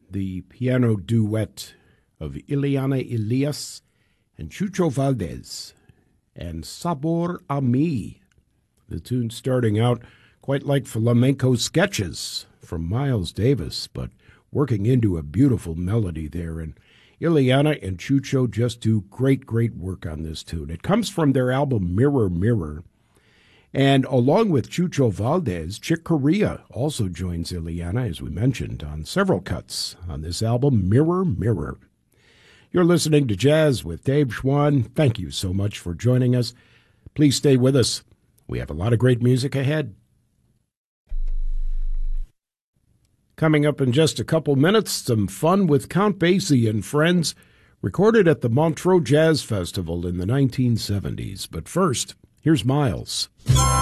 the piano duet of Ileana Elias and Chucho Valdez, and Sabor a Mi. The tune starting out quite like flamenco sketches from Miles Davis, but working into a beautiful melody there. And Ileana and Chucho just do great, great work on this tune. It comes from their album Mirror, Mirror. And along with Chucho Valdez, Chick Corea also joins Ileana, as we mentioned, on several cuts on this album, Mirror, Mirror. You're listening to Jazz with Dave Schwann. Thank you so much for joining us. Please stay with us. We have a lot of great music ahead. Coming up in just a couple minutes, some fun with Count Basie and friends, recorded at the Montreux Jazz Festival in the 1970s. But first, here's Miles.